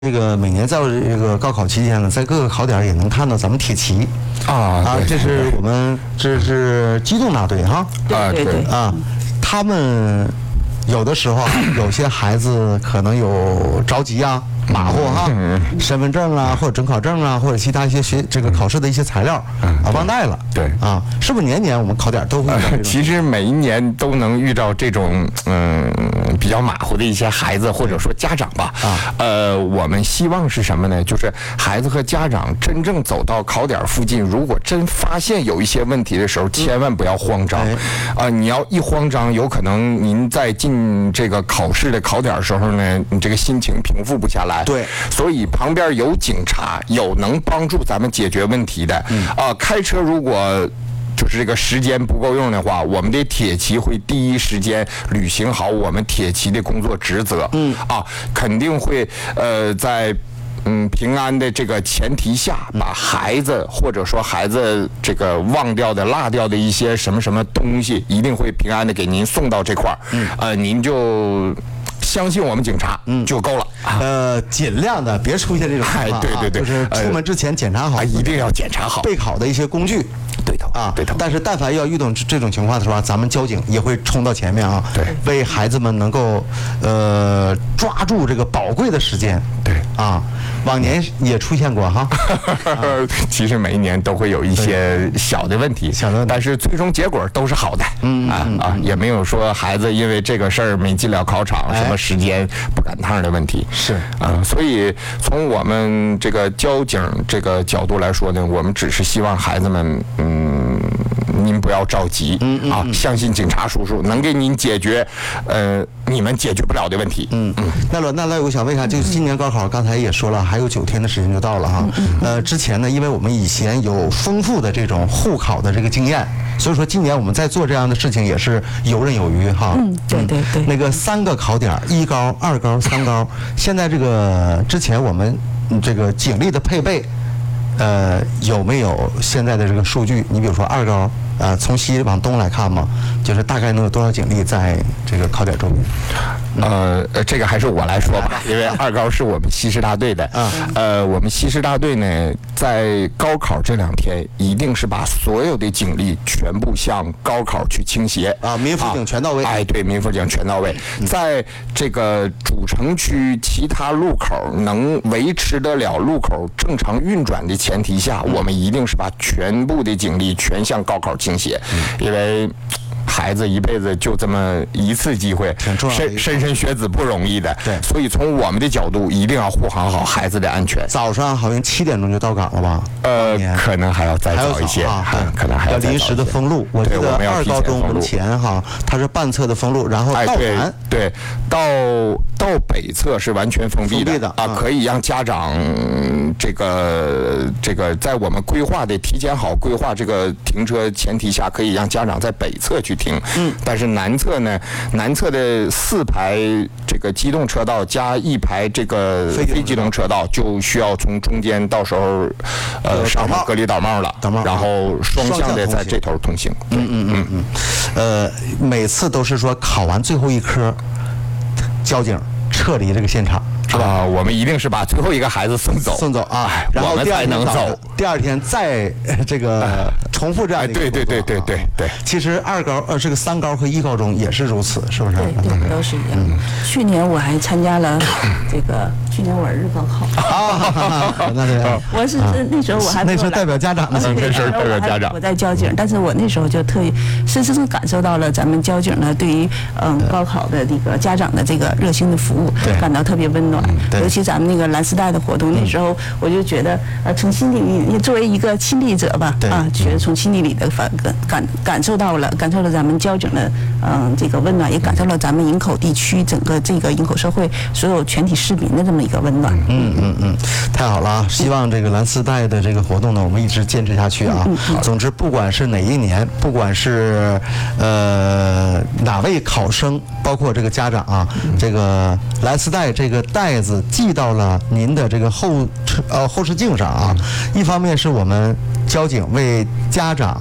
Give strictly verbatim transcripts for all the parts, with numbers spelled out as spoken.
这个每年在这个高考期间呢，在各个考点也能看到咱们铁骑啊啊，这是我们这是机动大队哈啊对对啊，他们有的时候啊，有些孩子可能有着急啊。马虎哈，身份证啊，或者准考证啊，或者其他一些学这个考试的一些材料啊，忘带了。 对啊， 是不是年年我们考点都会？ 其实每一年都能遇到这种嗯比较马虎的一些孩子或者说家长吧。啊，呃，我们希望是什么呢？就是孩子和家长真正走到考点附近，如果真发现有一些问题的时候，千万不要慌张。啊，你要一慌张，有可能您在进这个考试的考点的时候呢，你这个心情平复不下来。 对， 所以旁边有警察，有能帮助咱们解决问题的。嗯啊，开车如果就是这个时间不够用的话，我们的铁骑会第一时间履行好我们铁骑的工作职责。嗯啊，肯定会呃在。嗯，平安的这个前提下，把孩子或者说孩子这个忘掉的、落掉的一些什么什么东西，一定会平安的给您送到这块儿。嗯，呃，您就相信我们警察就够了。 呃，尽量的别出现这种情况、啊。 对对对， 就是出门之前检查好， 呃、一定要检查好备考的一些工具。 对头啊， 对头。 但是但凡要遇到这种情况的时候，咱们交警也会冲到前面啊， 对， 为孩子们能够呃抓住这个宝贵的时间。 对啊。 往年也出现过哈， 其实每一年都会有一些小的问题， 小的， 但是最终结果都是好的。 嗯啊啊，也没有说孩子因为这个事儿没进了考场，什么时间不赶趟的问题。 是啊，所以从我们这个交警这个角度来说呢，我们只是希望孩子们，嗯，您不要着急，嗯啊，相信警察叔叔能给您解决，呃，你们解决不了的问题。 嗯嗯。那罗那来，我想问一下，就是今年高考，刚才也说了。还有九天的时间就到了哈，呃，之前呢，因为我们以前有丰富的这种互考的这个经验，所以说今年我们在做这样的事情也是游刃有余哈。 嗯，对对对。 那个三个考点，一高、二高、三高，现在这个之前我们这个警力的配备，呃，有没有现在的这个数据？你比如说二高，呃，从西往东来看嘛，就是大概能有多少警力在这个考点周边？ 呃，这个还是我来说吧，因为二高是我们西师大队的。嗯，呃，我们西师大队呢，在高考这两天，一定是把所有的警力全部向高考去倾斜。 啊，民辅警全到位。 啊、哎，对，民辅警全到位。嗯、在这个主城区其他路口能维持得了路口正常运转的前提下，嗯、我们一定是把全部的警力全向高考倾斜，嗯、因为。孩子一辈子就这么一次机会，莘莘莘学子不容易的。 对， 所以从我们的角度，一定要护航好孩子的安全。 早上好像七点钟就到岗了吧？ 呃，可能还要再早一些， 啊、 可能还要临时的封路。我记得二高中我们前哈，它是半侧的封路，然后到南、 哎、对, 对到到北侧是完全封闭的, 封闭的啊，可以让家长这个这个在我们规划的提前好规划这个停车前提下，可以让家长在北侧去停。嗯，但是南侧呢，南侧的四排这个机动车道加一排这个非机动车道，就需要从中间到时候呃上上隔离导帽了，然后双向的在这头通行。 嗯嗯嗯嗯，呃，每次都是说考完最后一科，交警撤离这个现场。是吧、 啊？我们一定是把最后一个孩子送走， 送走啊，然后我们才能走。 第二天再这个重复这样的一个对对对对对对。 其实二高呃这个三高和一高中也是如此，是不是？ 对对，都是一样。嗯、去年我还参加了这个，去年我儿子高考啊，那是我是那时候我还那时候代表家长呢， 那时候代表家长。 我在交警，但是我那时候就特意深深感受到了咱们交警呢对于嗯高考的这个家长的这个热心的服务，感到特别温暖。尤其咱们那个蓝丝带的活动，那时候我就觉得，呃，从心底里，作为一个亲历者吧，啊，觉得从心底里的反感感感受到了，感受了咱们交警的嗯这个温暖，也感受了咱们营口地区整个这个营口社会所有全体市民的这么一个温暖。 嗯嗯嗯，太好了啊！希望这个蓝丝带的这个活动呢，我们一直坚持下去啊。嗯嗯、总之，不管是哪一年，不管是呃哪位考生，包括这个家长啊，嗯、这个蓝丝带这个带子系到了您的这个后呃后视镜上啊。一方面是我们交警为家长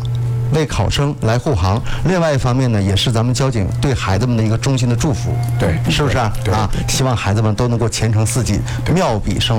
为考生来护航，另外一方面呢，也是咱们交警对孩子们的一个衷心的祝福。 对， 是不是啊？啊，希望孩子们都能够前程似锦，妙笔生。